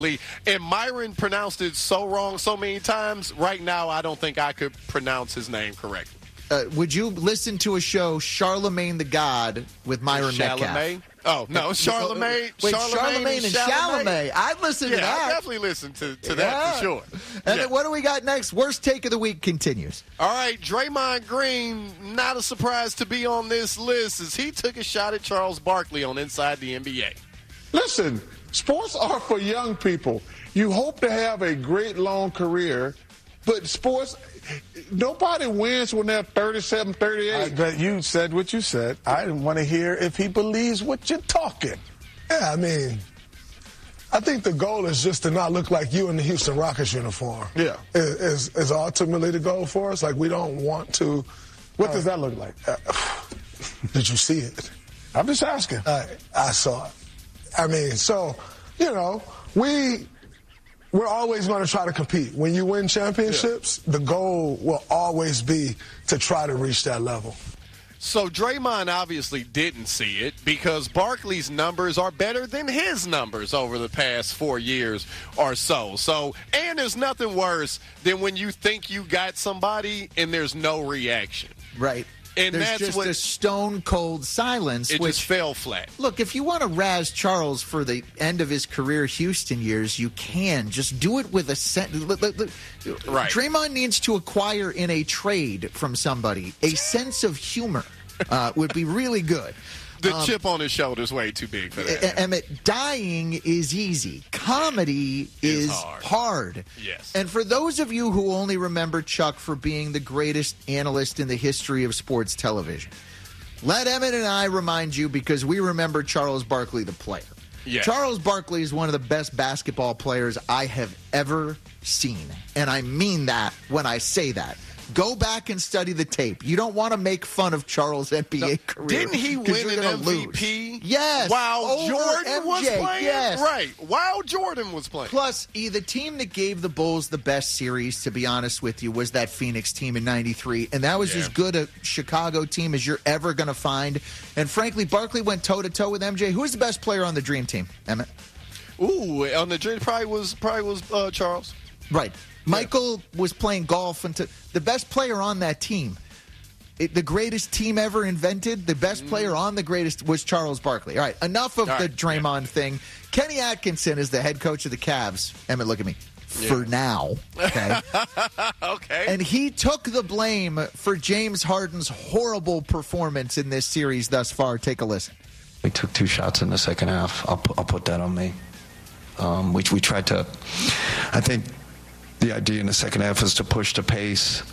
And Myron pronounced it so wrong so many times. Right now, I don't think I could pronounce his name correctly. Would you listen to a show, Charlemagne the God, with Myron Metcalf? Oh, no, Charlemagne. Wait, Charlemagne and Chalamet. I'd listen to that. I definitely listen to that for sure. And then what do we got next? Worst take of the week continues. All right, Draymond Green, not a surprise to be on this list, as he took a shot at Charles Barkley on Inside the NBA. Listen, sports are for young people. You hope to have a great long career, but sports, nobody wins when they're 37, 38. But you said what you said. I want to hear if he believes what you're talking. Yeah, I mean, I think the goal is just to not look like you in the Houston Rockets uniform. Yeah. Is ultimately the goal for us. Like, we don't want to. What does that look like? Did you see it? I'm just asking. I saw it. I mean, so, you know, we're always going to try to compete. When you win championships, the goal will always be to try to reach that level. So Draymond obviously didn't see it because Barkley's numbers are better than his numbers over the past 4 years or so. And there's nothing worse than when you think you got somebody and there's no reaction. Right. And There's that's just what a stone-cold silence. It just fell flat. Look, if you want to razz Charles for the end of his career Houston years, you can. Just do it with a Right. Draymond needs to acquire in a trade from somebody a sense of humor. Would be really good. The chip on his shoulder is way too big for that. Emmett, dying is easy. Comedy is hard. Yes. And for those of you who only remember Chuck for being the greatest analyst in the history of sports television, let Emmett and I remind you, because we remember Charles Barkley, the player. Yes. Charles Barkley is one of the best basketball players I have ever seen. And I mean that when I say that. Go back and study the tape. You don't want to make fun of Charles' NBA career. Didn't he win an MVP? Lose. Yes. While Jordan was playing? Yes. Right. While Jordan was playing. Plus, the team that gave the Bulls the best series, to be honest with you, was that Phoenix team in '93. And that was as good a Chicago team as you're ever going to find. And frankly, Barkley went toe-to-toe with MJ. Who was the best player on the Dream Team, Emmett? Ooh, on the Dream probably was Charles. Right. Michael was playing golf, and the best player on that team, the greatest team ever invented, the best player on the greatest was Charles Barkley. All right, enough of the Draymond thing. Kenny Atkinson is the head coach of the Cavs. Emmett, look at me. For now. Okay. Okay. And he took the blame for James Harden's horrible performance in this series thus far. Take a listen. We took 2 shots in the second half. I'll put that on me. We tried to, I think, the idea in the second half is to push the pace,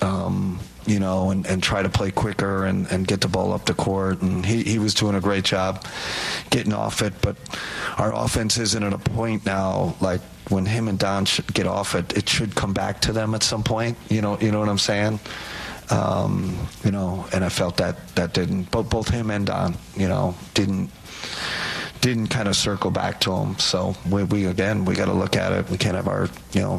and try to play quicker and get the ball up the court. And he was doing a great job getting off it. But our offense isn't at a point now, like when him and Don should get off it, it should come back to them at some point. You know what I'm saying? And I felt that didn't. Both him and Don, didn't kind of circle back to him. So we got to look at it. We can't have our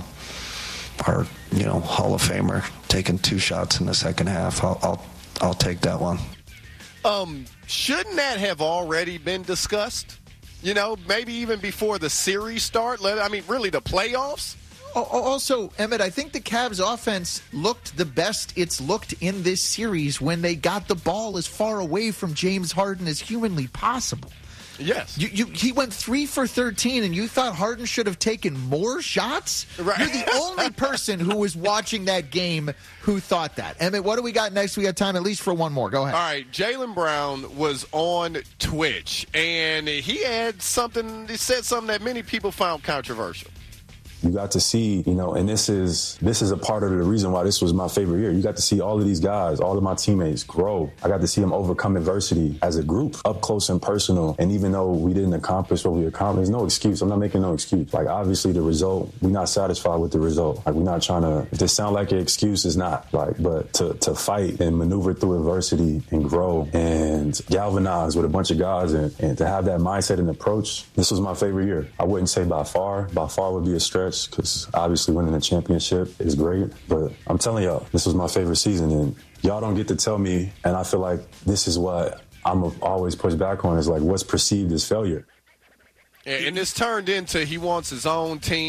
Hall of Famer taking 2 shots in the second half. I'll take that one. Shouldn't that have already been discussed? Maybe even before the series start. Really the playoffs. Also, Emmett, I think the Cavs' offense looked the best it's looked in this series when they got the ball as far away from James Harden as humanly possible. Yes. He went 3 for 13, and you thought Harden should have taken more shots? Right. You're the only person who was watching that game who thought that. Emmett, what do we got next? We got time at least for one more. Go ahead. All right. Jaylen Brown was on Twitch, and he said something that many people found controversial. You got to see, and this is a part of the reason why this was my favorite year. You got to see all of these guys, all of my teammates grow. I got to see them overcome adversity as a group, up close and personal. And even though we didn't accomplish what we accomplished, no excuse. I'm not making no excuse. Obviously the result, we're not satisfied with the result. We're not trying to, if this sound like an excuse, it's not. But to fight and maneuver through adversity and grow and galvanize with a bunch of guys and to have that mindset and approach, this was my favorite year. I wouldn't say by far would be a stretch, because obviously winning a championship is great. But I'm telling y'all, this was my favorite season, and y'all don't get to tell me, and I feel like this is what I'm always pushed back on, is what's perceived as failure. And it's turned into he wants his own team.